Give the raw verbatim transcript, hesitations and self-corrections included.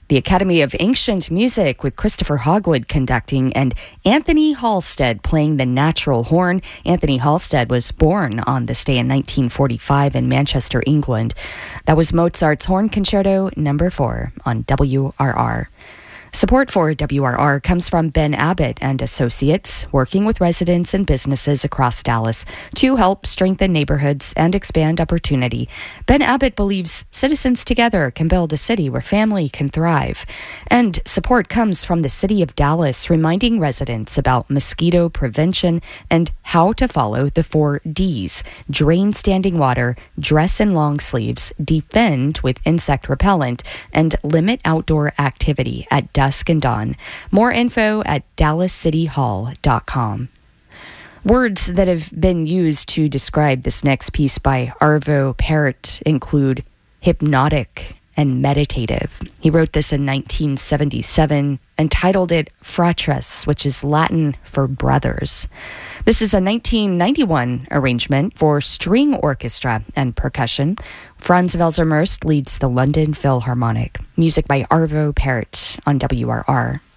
The Academy of Ancient Music with Christopher Hogwood conducting and Anthony Halstead playing the natural horn. Anthony Halstead was born on this day in nineteen forty-five in Manchester, England. That was Mozart's Horn Concerto number four on W R R. Support for W R R comes from Ben Abbott and Associates, working with residents and businesses across Dallas to help strengthen neighborhoods and expand opportunity. Ben Abbott believes citizens together can build a city where family can thrive. And support comes from the city of Dallas, reminding residents about mosquito prevention and how to follow the four Ds: drain standing water, dress in long sleeves, defend with insect repellent, and limit outdoor activity at dusk and dawn. More info at dallas city hall dot com. Words that have been used to describe this next piece by Arvo Pärt include hypnotic and meditative. He wrote this in nineteen seventy-seven and titled it Fratres, which is Latin for brothers. This is a nineteen ninety-one arrangement for string orchestra and percussion. Franz Welser-Möst leads the London Philharmonic. Music by Arvo Pärt on W R R.